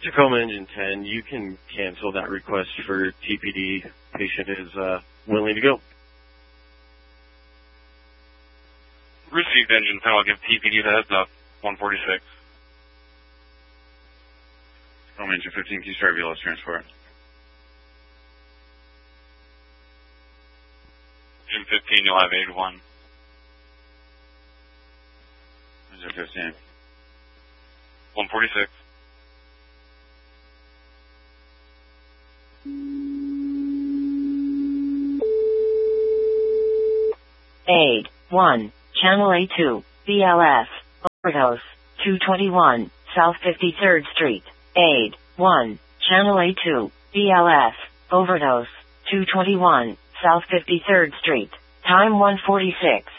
Tacoma Engine 10, you can cancel that request for TPD. Patient is willing to go. Received Engine 10, I'll give TPD the heads up. 146. Tacoma Engine 15, can you start VLS transport? Engine 15, you'll have 81. Engine 15. 146. Aid 1, Channel A2, BLS, overdose, 221, South 53rd Street. Aid 1, Channel A2, BLS, overdose, 221, South 53rd Street. Time 1:46.